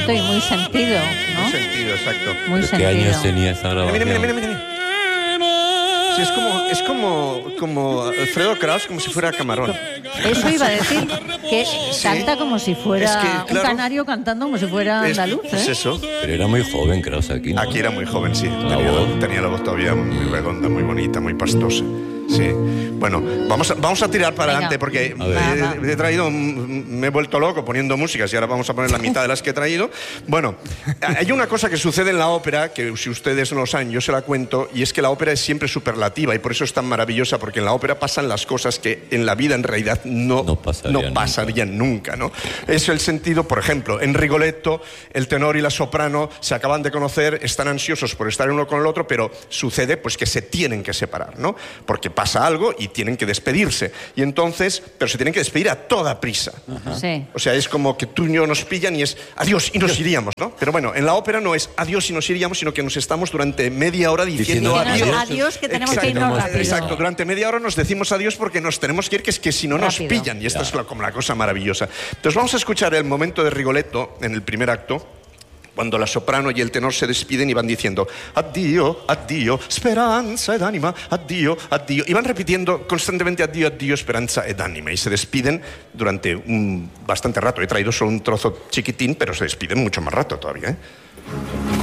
bonito y muy sentido, ¿no? Muy sentido, exacto. Muy ¿Qué sentido. años tenía esta grabación? Mira. Sí, es como Alfredo Kraus, como si fuera Camarón. Eso iba a decir, que Sí. canta como si fuera Es que, un claro, canario cantando como si fuera andaluz, Es ¿eh? eso. Pero era muy joven, Kraus, aquí, ¿no? Aquí era muy joven, sí. voz. Tenía la voz todavía muy redonda, muy bonita, muy pastosa. Sí. Bueno, vamos a tirar para Venga. adelante porque A ver. Va. he traído, me he vuelto loco poniendo músicas y ahora vamos a poner la mitad de las que he traído. Bueno, hay una cosa que sucede en la ópera, que si ustedes no lo saben, yo se la cuento, y es que la ópera es siempre superlativa y por eso es tan maravillosa, porque en la ópera pasan las cosas que en la vida en realidad no pasarían nunca, ¿no? Es el sentido, por ejemplo, en Rigoletto, el tenor y la soprano se acaban de conocer, están ansiosos por estar uno con el otro, pero sucede pues que se tienen que separar, ¿no? Porque pasa algo y tienen que despedirse. Y entonces, pero se tienen que despedir a toda prisa. Sí. O sea, es como que tú y yo nos pillan y es adiós y nos iríamos, ¿no? Pero bueno, en la ópera no es adiós y nos iríamos, sino que nos estamos durante media hora diciendo Diciendo adiós, que tenemos que Exacto, irnos rápido. Exacto, durante media hora nos decimos adiós porque nos tenemos que ir, que es que si no nos Rápido. pillan. Y esta es como la cosa maravillosa. Entonces vamos a escuchar el momento de Rigoletto en el primer acto, cuando la soprano y el tenor se despiden y van diciendo addio, addio, speranza ed anima, addio, addio. Y van repitiendo constantemente addio, addio, speranza ed anima. Y se despiden durante bastante rato. He traído solo un trozo chiquitín, pero se despiden mucho más rato todavía, ¿eh?